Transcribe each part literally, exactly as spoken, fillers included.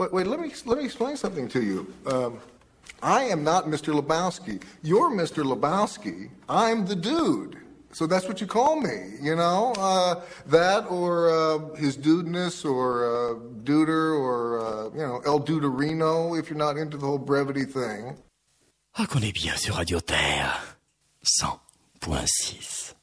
Wait, wait, let me let me explain something to you. Um, I am not Mister Lebowski. You're Mister Lebowski. I'm the dude. So that's what you call me, you know? Uh, that or uh, his dudeness or uh, duder or, uh, you know, El Duderino if you're not into the whole brevity thing. Ah, qu'on est bien sur Radio Terre. cent point six.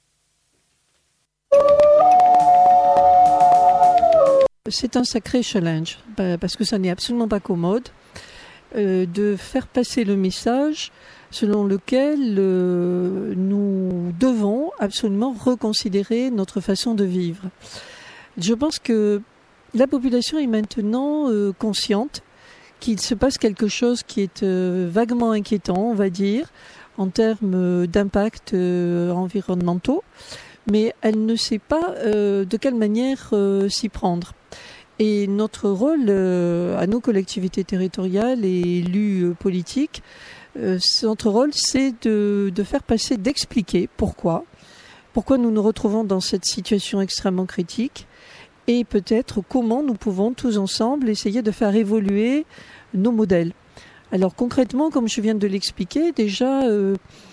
C'est un sacré challenge, parce que ça n'est absolument pas commode, euh, de faire passer le message selon lequel euh, nous devons absolument reconsidérer notre façon de vivre. Je pense que la population est maintenant euh, consciente qu'il se passe quelque chose qui est euh, vaguement inquiétant, on va dire, en termes d'impact euh, environnementaux, mais elle ne sait pas euh, de quelle manière euh, s'y prendre. Et notre rôle euh, à nos collectivités territoriales et élus euh, politiques, euh, notre rôle, c'est de, de faire passer, d'expliquer pourquoi, pourquoi nous nous retrouvons dans cette situation extrêmement critique et peut-être comment nous pouvons tous ensemble essayer de faire évoluer nos modèles. Alors concrètement, comme je viens de l'expliquer, déjà, euh,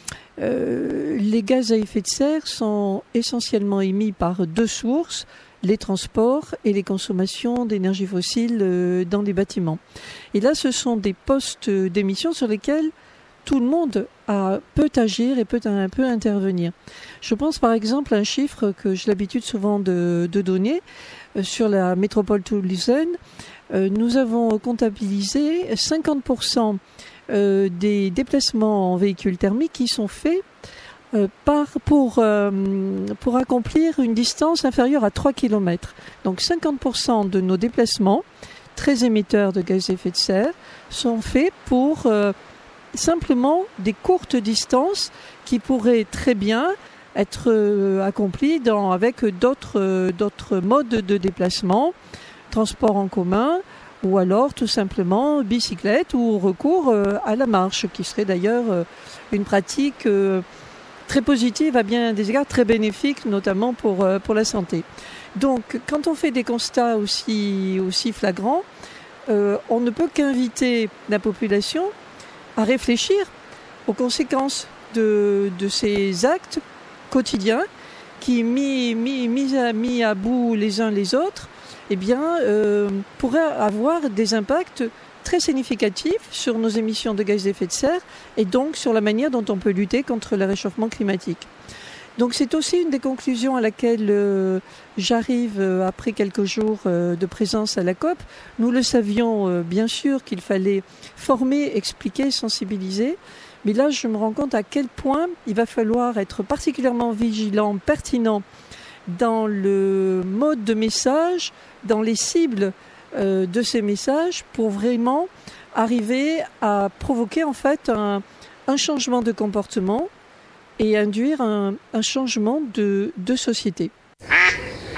euh, les gaz à effet de serre sont essentiellement émis par deux sources, les transports et les consommations d'énergie fossile euh, dans les bâtiments. Et là, ce sont des postes d'émission sur lesquels tout le monde a, peut agir et peut un peu intervenir. Je pense par exemple à un chiffre que j'ai l'habitude souvent de, de donner euh, sur la métropole toulousaine. Euh, nous avons comptabilisé cinquante pour cent euh, des déplacements en véhicule thermique qui sont faits euh, par, pour, euh, pour accomplir une distance inférieure à trois kilomètres. Donc cinquante pour cent de nos déplacements, très émetteurs de gaz à effet de serre, sont faits pour euh, simplement des courtes distances qui pourraient très bien être euh, accomplies dans, avec d'autres, euh, d'autres modes de déplacement, transport en commun, ou alors tout simplement bicyclette ou recours euh, à la marche, qui serait d'ailleurs euh, une pratique euh, très positive, à bien des égards très bénéfique, notamment pour, euh, pour la santé. Donc, quand on fait des constats aussi, aussi flagrants, euh, on ne peut qu'inviter la population à réfléchir aux conséquences de, de ces actes quotidiens qui, mis, mis, mis, à, mis à bout les uns les autres, eh bien, euh, pourraient avoir des impacts très significatifs sur nos émissions de gaz à effet de serre et donc sur la manière dont on peut lutter contre le réchauffement climatique. Donc c'est aussi une des conclusions à laquelle euh, j'arrive euh, après quelques jours euh, de présence à la COP. Nous le savions euh, bien sûr qu'il fallait former, expliquer, sensibiliser. Mais là, je me rends compte à quel point il va falloir être particulièrement vigilant, pertinent dans le mode de message, dans les cibles euh, de ces messages pour vraiment arriver à provoquer en fait un, un changement de comportement et induire un, un changement de, de société.